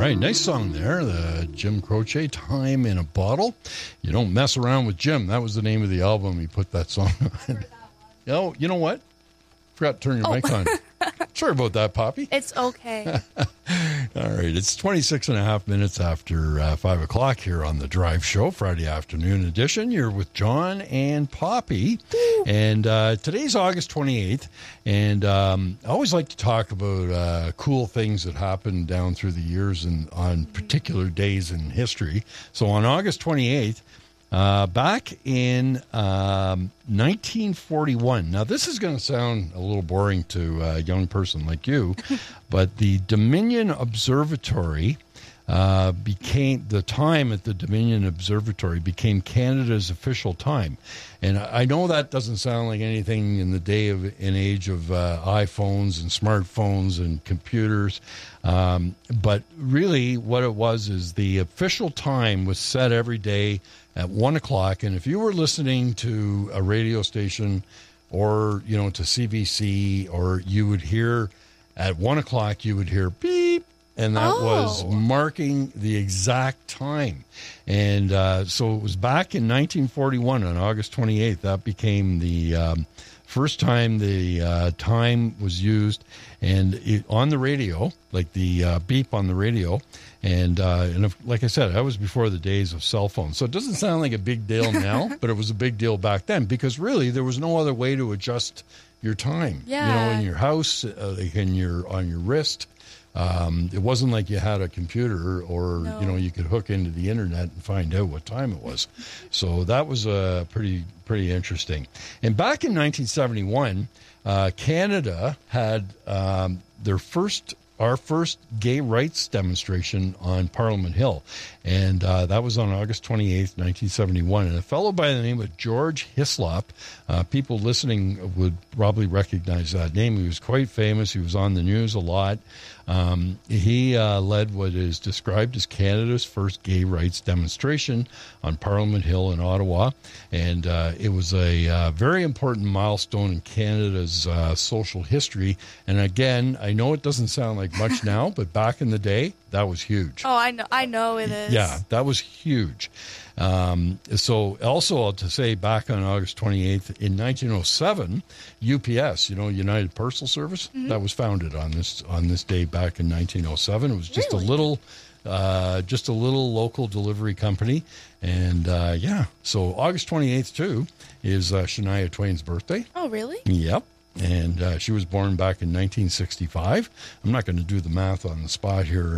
right, nice song there. The Jim Croce, Time in a Bottle. You don't mess around with Jim. That was the name of the album he put that song on. Oh, you know what? Forgot to turn your mic on. Sorry about that, Poppy. It's okay. All right, it's 26 and a half minutes after 5 o'clock here on The Drive Show, Friday afternoon edition. You're with John and Poppy. And today's August 28th. And I always like to talk about cool things that happened down through the years and on particular days in history. So on August 28th, back in 1941. Now, this is going to sound a little boring to a young person like you, but the Dominion Observatory became Canada's official time. And I know that doesn't sound like anything in the age of iPhones and smartphones and computers. But really what it was is the official time was set every day at 1 o'clock. And if you were listening to a radio station or, to CBC, or you would hear at 1 o'clock, you would hear beep. And that was marking the exact time. And so it was back in 1941 on August 28th. That became the first time the time was used and on the radio, like the beep on the radio. And like I said, that was before the days of cell phones. So it doesn't sound like a big deal now, but it was a big deal back then because really there was no other way to adjust your time. Yeah. In your house, on your wrist. It wasn't like you had a computer or, you could hook into the internet and find out what time it was. So that was pretty interesting. And back in 1971, Canada had our first gay rights demonstration on Parliament Hill. And that was on August 28th, 1971. And a fellow by the name of George Hislop, people listening would probably recognize that name. He was quite famous. He was on the news a lot. He led what is described as Canada's first gay rights demonstration on Parliament Hill in Ottawa. And it was a very important milestone in Canada's social history. And again, I know it doesn't sound like much now, but back in the day, that was huge. Oh, I know it is. Yeah, that was huge. So also to say back on August 28th in 1907, UPS, United Parcel Service, that was founded on this day back in 1907. It was just Really? a little local delivery company. And so August 28th too is Shania Twain's birthday. Oh, really? Yep. And she was born back in 1965. I'm not going to do the math on the spot here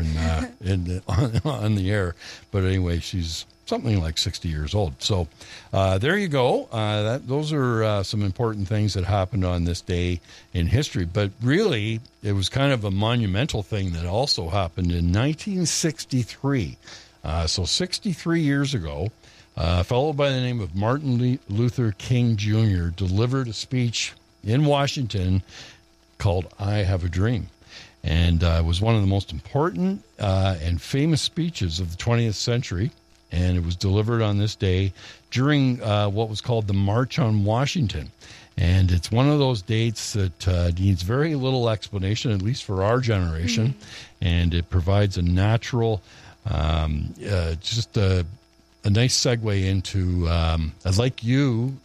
on the air, but anyway, she's something like 60 years old. So there you go. Those are some important things that happened on this day in history. But really, it was kind of a monumental thing that also happened in 1963. So 63 years ago, a fellow by the name of Martin Luther King Jr. delivered a speech in Washington called I Have a Dream. And it was one of the most important and famous speeches of the 20th century. And it was delivered on this day during what was called the March on Washington. And it's one of those dates that needs very little explanation, at least for our generation. Mm-hmm. And it provides a natural, just a nice segue into, I'd like you,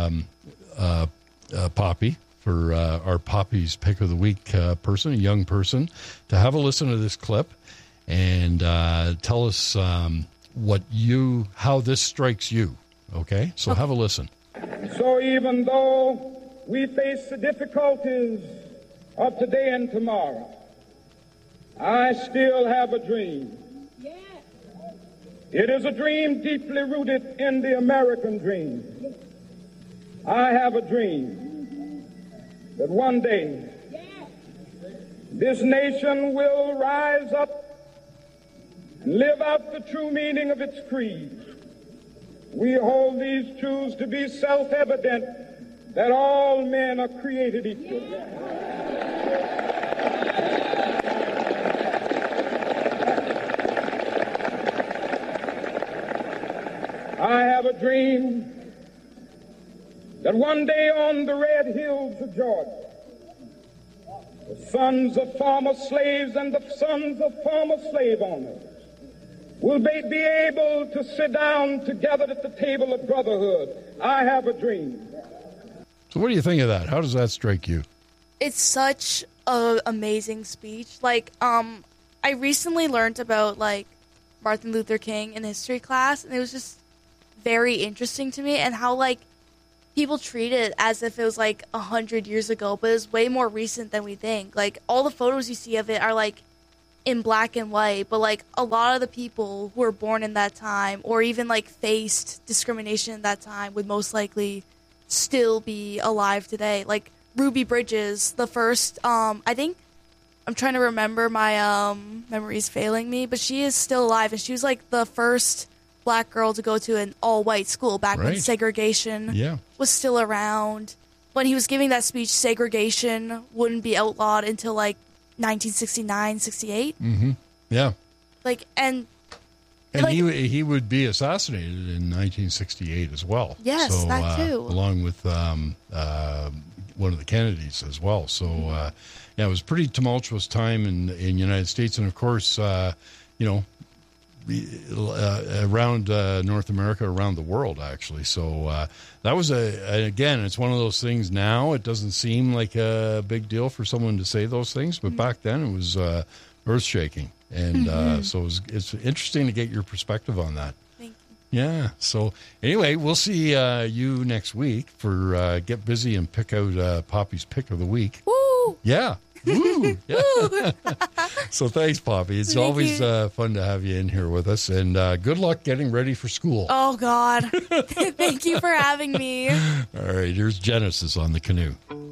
Poppy, for our Poppy's Pick of the Week person, a young person, to have a listen to this clip and tell us how this strikes you. Okay? So have a listen. So even though we face the difficulties of today and tomorrow, I still have a dream. Yeah. It is a dream deeply rooted in the American dream. I have a dream that one day this nation will rise up and live out the true meaning of its creed. We hold these truths to be self-evident, that all men are created equal. I have a dream that one day on the red hills of Georgia, the sons of former slaves and the sons of former slave owners will be able to sit down together at the table of brotherhood. I have a dream. So what do you think of that? How does that strike you? It's such an amazing speech. Like, I recently learned about, like, Martin Luther King in history class, and it was just very interesting to me, and how, like, people treat it as if it was, like, 100 years ago, but it was way more recent than we think. Like, all the photos you see of it are, like, in black and white, but, like, a lot of the people who were born in that time, or even, like, faced discrimination in that time, would most likely still be alive today. Like, Ruby Bridges, the first, I think, I'm trying to remember, my memory's failing me, but she is still alive, and she was, like, the first black girl to go to an all-white school back when segregation was still around. When he was giving that speech, segregation wouldn't be outlawed until, like, 1969, 68. Mm-hmm. Yeah. Like, and like, he would be assassinated in 1968 as well. Yes, so, that too. Along with one of the Kennedys as well. So, yeah, it was a pretty tumultuous time in the United States. And, of course, you know, around North America, around the world, actually. So that was again, it's one of those things now. It doesn't seem like a big deal for someone to say those things, but back then it was earth-shaking. And so it's interesting to get your perspective on that. Thank you. Yeah. So anyway, we'll see you next week for Get Busy and pick out Poppy's Pick of the Week. Woo! Yeah. Woo! Yeah. So thanks, Poppy. It's always fun to have you in here with us. And good luck getting ready for school. Oh, God. Thank you for having me. All right. Here's Genesis on the Canoe.